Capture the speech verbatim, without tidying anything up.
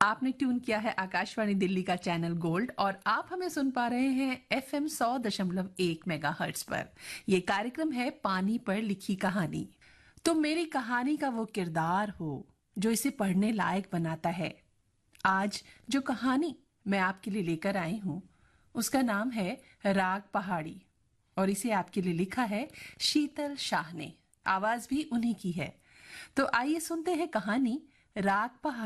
आपने ट्यून किया है आकाशवाणी दिल्ली का चैनल गोल्ड और आप हमें सुन पा रहे हैं एफ एम सौ दशमलव एक मेगा हर्ट्स पर। यह कार्यक्रम है पानी पर लिखी कहानी। तो मेरी कहानी का वो किरदार हो जो इसे पढ़ने लायक बनाता है। आज जो कहानी मैं आपके लिए लेकर आई हूँ उसका नाम है राग पहाड़ी और इसे आपके लिए लिखा है शीतल शाह ने। आवाज भी उन्हीं की है। तो आइए सुनते हैं कहानी राग पहाड़ी।